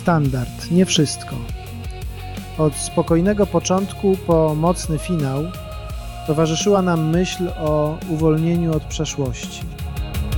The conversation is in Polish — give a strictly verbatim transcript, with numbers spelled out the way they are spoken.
standard, nie wszystko. Od spokojnego początku po mocny finał towarzyszyła nam myśl o uwolnieniu od przeszłości.